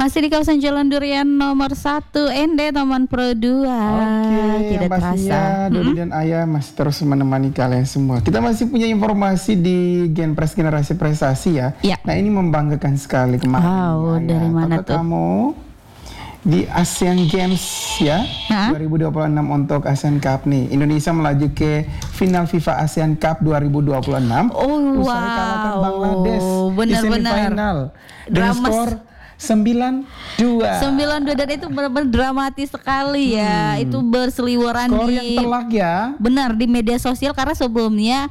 Masih di kawasan Jalan Durian nomor 1 Ende Taman Pro 2. Oke, Tidak yang pastinya Dodi dan Ayah masih terus menemani kalian semua. Kita masih punya informasi di Genpres Generasi Prestasi ya. Ya. Nah, ini membanggakan sekali kemarin. Wow, Ayah. dari mana tuh? Kamu di ASEAN Games ya, 2026 untuk ASEAN Cup nih. Indonesia melaju ke final FIFA ASEAN Cup 2026. Oh, Usai kalahkan Bangladesh di benar-benar semifinal dengan skor 9-2 dan itu benar-benar dramatis sekali ya. Itu berseliweran skor di yang telak ya. Benar, di media sosial karena sebelumnya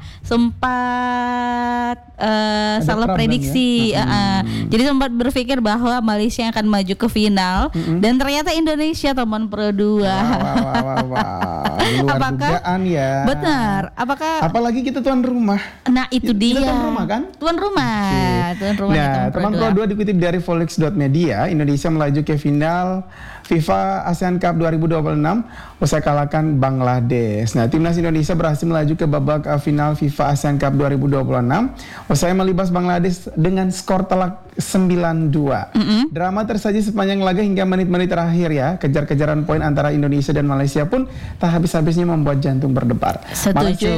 sempat salah prediksi jadi sempat berpikir bahwa Malaysia yang akan maju ke final dan ternyata Indonesia teman Pro 2. Wow. Luar dugaan ya. Benar. Apalagi kita tuan rumah. Nah, itu dia. Kita tuan rumah kan? Tuan rumah. Nah, teman Pro 2 dikutip dari Volix.media, Indonesia melaju ke final FIFA ASEAN Cup 2026 usai kalahkan Bangladesh. Nah, timnas Indonesia berhasil melaju ke babak final FIFA ASEAN Cup 2026 usai melibas Bangladesh dengan skor telak 9-2. Drama tersaji sepanjang laga hingga menit-menit terakhir ya. Kejar-kejaran poin antara Indonesia dan Malaysia pun tak habis-habisnya membuat jantung berdebar. Malaysia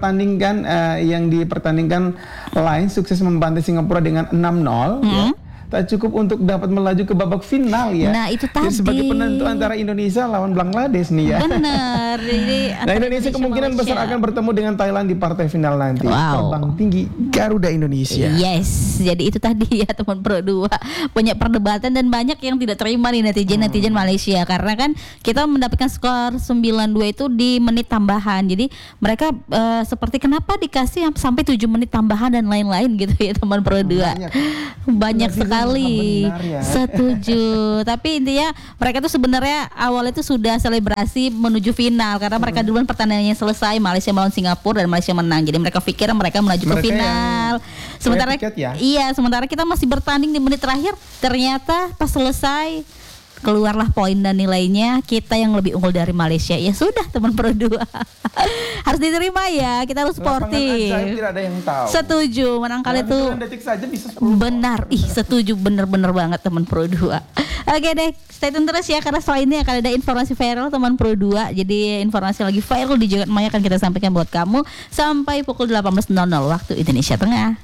yang dipertandingkan lain sukses membantai Singapura dengan 6-0 ya. Tak cukup untuk dapat melaju ke babak final ya. Nah, itu tadi. Jadi sebagai penentu antara Indonesia lawan Bangladesh nih ya. Benar. Nah, Indonesia kemungkinan besar akan bertemu dengan Thailand di partai final nanti. Terbang tinggi Garuda Indonesia. Yes, jadi itu tadi ya teman Pro 2. Banyak perdebatan dan banyak yang tidak terima nih netizen Malaysia karena kan kita mendapatkan skor 9-2 itu di menit tambahan. Jadi mereka seperti kenapa dikasih sampai 7 menit tambahan dan lain-lain gitu ya teman Pro 2. Banyak sekali. Ya. Setuju. Tapi intinya mereka tuh sebenarnya awalnya itu sudah selebrasi menuju final karena mereka duluan pertandingannya selesai, Malaysia melawan Singapura dan Malaysia menang. Jadi mereka pikir mereka melaju ke final. Sementara sementara kita masih bertanding di menit terakhir, ternyata pas selesai keluarlah poin dan nilainya kita yang lebih unggul dari Malaysia. Ya sudah teman Pro 2. Harus diterima ya, kita harus sportif. Tidak ada yang tahu. Setuju, menang kali itu. Detik saja bisa 10 benar. Setuju bener-bener banget teman Pro 2. Oke deh, stay tune terus ya karena setelah ini akan ada informasi viral teman Pro 2. Jadi informasi lagi viral di jagat maya akan kita sampaikan buat kamu sampai pukul 18.00 waktu Indonesia Tengah.